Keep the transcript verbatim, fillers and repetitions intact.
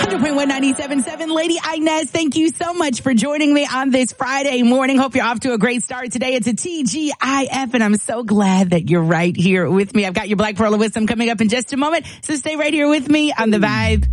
hundred point one ninety-seven point seven. Lady Inez, thank you so much for joining me on this Friday morning. Hope you're off to a great start today. It's a T G I F, and I'm so glad that you're right here with me. I've got your Black Pearl of Wisdom coming up in just a moment, so stay right here with me on The Vibe.